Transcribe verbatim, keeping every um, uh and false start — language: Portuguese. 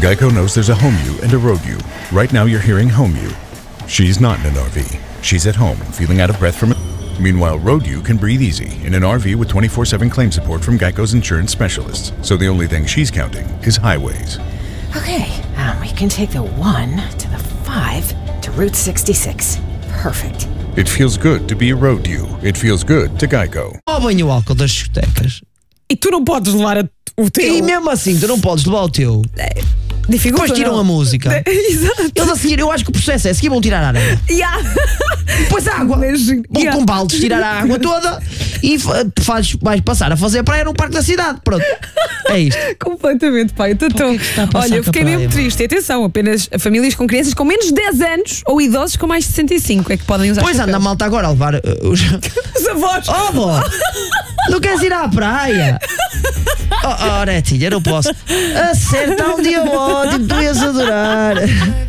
Geico knows there's a home you and a road you. Right now you're hearing home you. She's not in an R V. She's at home, feeling out of breath from... Meanwhile, road you can breathe easy in an R V with twenty-four seven claim support from Geico's insurance specialists. So the only thing she's counting is highways. Okay, um, we can take the one to the five to Route sixty-six. Perfect. It feels good to be a road you. It feels good to Geico. Oh, banho álcool das discotecas. E tu não podes levar a, o teu. E mesmo assim, tu não podes levar o teu. Dificulta. Depois tiram a música. Exato. Eles a seguir, eu acho que o processo é a seguir vão tirar a areia. Yeah. Depois a água. Mas, Vão yeah. com baldes tirar a água toda e faz, vais passar a fazer praia num parque da cidade. Pronto. É isto. Completamente, pai. Eu tô tão... que é que está a passar Olha, eu com a fiquei praia, mesmo mano? triste. Atenção, apenas famílias com crianças com menos de dez anos ou idosos com mais de sessenta e cinco é que podem usar. Pois chapéu. anda a malta agora a levar uh, os. Os avós. Oh, bó! Não queres ir à praia? Oh, oh Netinha, eu não posso. Acerta um dia ótimo, tu ias adorar.